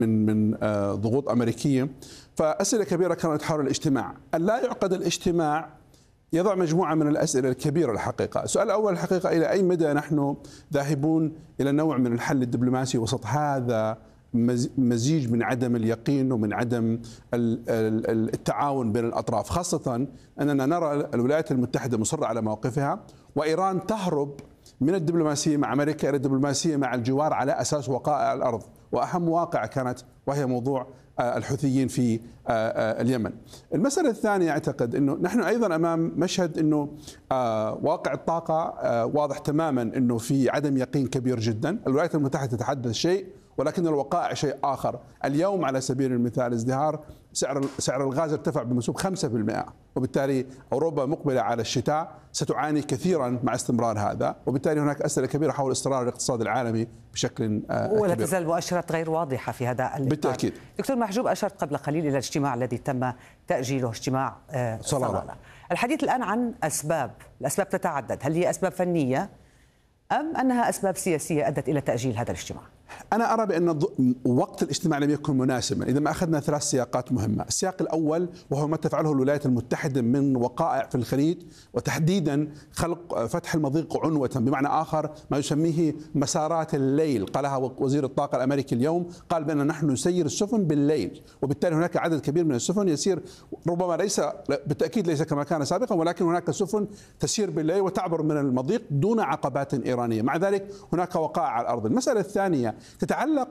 ضغوط أمريكية. فأسئلة كبيرة كانت حول الاجتماع. أن لا يعقد الاجتماع يضع مجموعة من الأسئلة الكبيرة الحقيقة. السؤال الأول الحقيقة، إلى أي مدى نحن ذاهبون إلى نوع من الحل الدبلوماسي وسط هذا مزيج من عدم اليقين ومن عدم التعاون بين الأطراف، خاصة أننا نرى الولايات المتحدة مصرة على موقفها، وإيران تهرب من الدبلوماسية مع أمريكا إلى الدبلوماسية مع الجوار على أساس وقائع الأرض، وأهم واقعة كانت وهي موضوع الحوثيين في اليمن. المسألة الثانية، أعتقد أنه نحن أيضا أمام مشهد أنه واقع الطاقة واضح تماما أنه في عدم يقين كبير جدا. الولايات المتحدة تتحدث شيء ولكن الوقائع شيء آخر. اليوم على سبيل المثال ازدهار سعر الغاز ارتفع بمنسوب 5%، وبالتالي أوروبا مقبلة على الشتاء ستعاني كثيرا مع استمرار هذا، وبالتالي هناك أسئلة كبيرة حول استقرار الاقتصاد العالمي بشكل ولا كبير. تزال مؤشرات غير واضحة في هذا الإطار. بالتأكيد. دكتور محجوب، أشرت قبل قليل إلى الاجتماع الذي تم تأجيله، اجتماع صلالة. الحديث الآن عن الأسباب تتعدد، هل هي أسباب فنية أم أنها أسباب سياسية أدت إلى تأجيل هذا الاجتماع؟ أنا أرى بأن وقت الاجتماع لم يكن مناسبا. إذا ما أخذنا 3 سياقات مهمة. السياق الأول وهو ما تفعله الولايات المتحدة من وقائع في الخليج، وتحديدا خلق فتح المضيق عنوة، بمعنى آخر ما يسميه مسارات الليل. قالها وزير الطاقة الأمريكي اليوم، قال بأن نحن نسير السفن بالليل، وبالتالي هناك عدد كبير من السفن يسير، ربما بالتأكيد ليس كما كان سابقا، ولكن هناك سفن تسير بالليل وتعبر من المضيق دون عقبات إيرانية. مع ذلك هناك وقائع على الأرض. المسألة الثانية تتعلق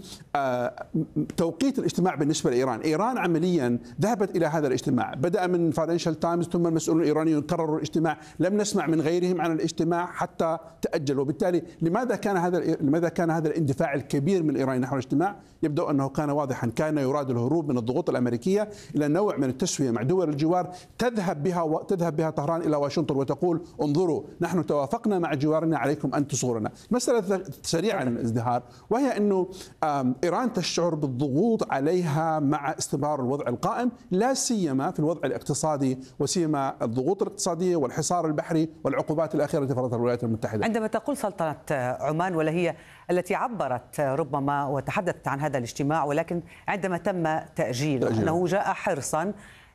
بتوقيت الاجتماع بالنسبة لإيران. إيران عمليا ذهبت إلى هذا الاجتماع، بدأ من فاينانشال تايمز ثم المسؤولون الإيرانيون قرروا الاجتماع، لم نسمع من غيرهم عن الاجتماع حتى تأجل. وبالتالي لماذا كان هذا الاندفاع الكبير من إيران نحو الاجتماع؟ يبدو أنه كان واضحا، كان يراد الهروب من الضغوط الأمريكية إلى نوع من التسوية مع دول الجوار تذهب بها طهران إلى واشنطن وتقول انظروا نحن توافقنا مع جوارنا، عليكم أن تصغرنا. مسألة سريعا ازدهار، وهي أنه إيران تشعر بالضغوط عليها مع استمرار الوضع القائم، لا سيما في الوضع الاقتصادي، وسيما الضغوط الاقتصادية والحصار البحري والعقوبات الأخيرة التي فرضتها الولايات المتحدة. عندما تقول سلطنة عمان، ولا هي التي عبرت ربما وتحدثت عن هذا الاجتماع، ولكن عندما تم تأجيله أنه جاء حرصا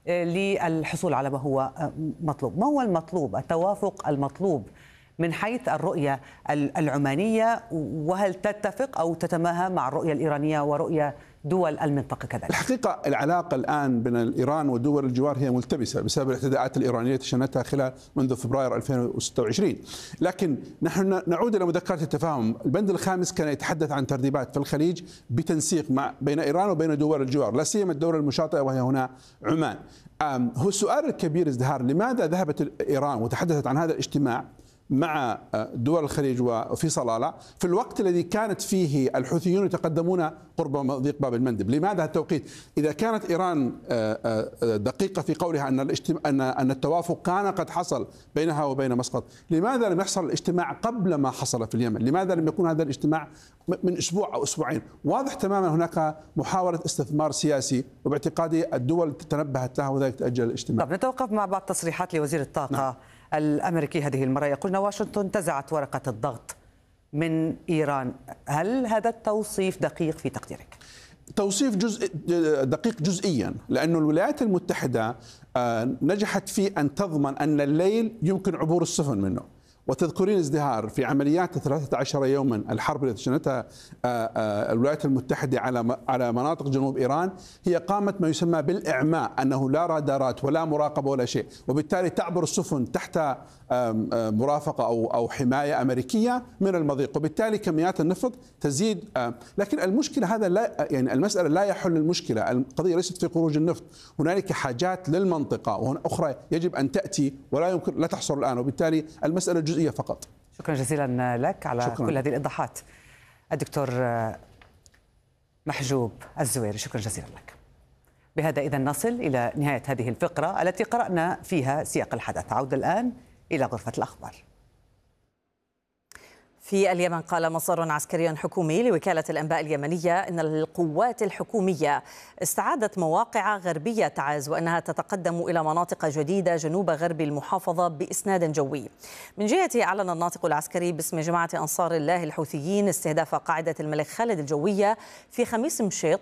للحصول على ما هو مطلوب. ما هو المطلوب، التوافق المطلوب من حيث الرؤية العمانية، وهل تتفق أو تتماهى مع الرؤية الإيرانية ورؤية دول المنطقة كذلك؟ الحقيقة العلاقة الآن بين إيران ودول الجوار هي ملتبسة بسبب الاعتداءات الإيرانية شنتها خلال منذ فبراير 2026. لكن نحن نعود إلى مذكرة التفاهم. البند الخامس كان يتحدث عن ترتيبات في الخليج بتنسيق بين إيران وبين دول الجوار، لا سيما الدولة المشاطئة وهي هنا عمان. هو السؤال الكبير ازدهار، لماذا ذهبت إيران وتحدثت عن هذا الاجتماع مع دول الخليج وفي صلالة في الوقت الذي كانت فيه الحوثيون يتقدمون قرب مضيق باب المندب؟ لماذا التوقيت؟ إذا كانت إيران دقيقة في قولها أن التوافق كان قد حصل بينها وبين مسقط، لماذا لم يحصل الاجتماع قبل ما حصل في اليمن؟ لماذا لم يكون هذا الاجتماع من أسبوع أو أسبوعين؟ واضح تماما هناك محاولة استثمار سياسي، وباعتقادي الدول تنبهت لها وذلك تأجل الاجتماع. طب نتوقف مع بعض تصريحات لوزير الطاقة الأمريكي هذه المرة، يقول أن واشنطن انتزعت ورقة الضغط من إيران. هل هذا التوصيف دقيق في تقديرك؟ توصيف دقيق جزئيا، لأن الولايات المتحدة نجحت في أن تضمن أن الليل يمكن عبور السفن منه. وتذكرين ازدهار في عمليات 13 يوما الحرب التي شنتها الولايات المتحدة على مناطق جنوب إيران، هي قامت ما يسمى بالإعماء، أنه لا رادارات ولا مراقبة ولا شيء، وبالتالي تعبر السفن تحت مرافقة أو حماية أمريكية من المضيق، وبالتالي كميات النفط تزيد. لكن المشكلة هذا لا، يعني المسألة لا يحل المشكلة. القضية ليست في خروج النفط، هنالك حاجات للمنطقة وأخرى يجب أن تأتي ولا يمكن لا تحصل الآن، وبالتالي المسألة جزئية فقط. شكرا جزيلا لك على شكرا. كل هذه الإيضاحات الدكتور محجوب الزويري، شكرا جزيلا لك. بهذا إذن نصل إلى نهاية هذه الفقرة التي قرأنا فيها سياق الحدث. عودة الآن إلى غرفة الأخبار. في اليمن قال مصدر عسكري حكومي لوكالة الأنباء اليمنية إن القوات الحكومية استعادت مواقع غربية تعز، وأنها تتقدم إلى مناطق جديدة جنوب غرب المحافظة بإسناد جوي. من جهته أعلن الناطق العسكري باسم جماعة أنصار الله الحوثيين استهداف قاعدة الملك خالد الجوية في خميس مشيط